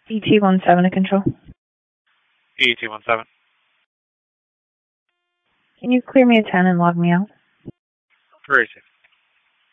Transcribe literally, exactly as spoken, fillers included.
E T one seven to control. E T one seven. Can you clear me a ten and log me out? Very safe.